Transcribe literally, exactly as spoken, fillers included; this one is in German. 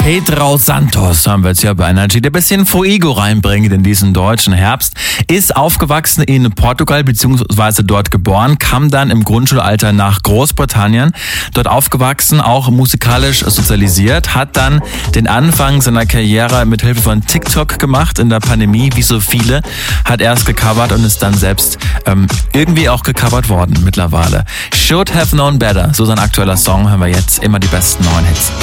Pedro Santos haben wir jetzt hier bei Energy, der ein bisschen Fuego reinbringt in diesen deutschen Herbst. Ist aufgewachsen in Portugal bzw. dort geboren, kam dann im Grundschulalter nach Großbritannien. Dort aufgewachsen, auch musikalisch sozialisiert, hat dann den Anfang seiner Karriere mit Hilfe von TikTok gemacht in der Pandemie, wie so viele. Hat erst gecovert und ist dann selbst ähm, irgendwie auch gecovert worden mittlerweile. Should Have Known Better, so sein aktueller Song, hören wir jetzt immer die besten neuen Hits.